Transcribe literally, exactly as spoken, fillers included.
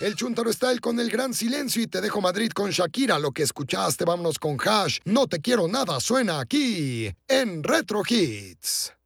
El Chuntaro Style con El Gran Silencio y Te Dejo Madrid con Shakira. Lo que escuchaste, vámonos con Hash. No te quiero nada, suena aquí en Retro Hits.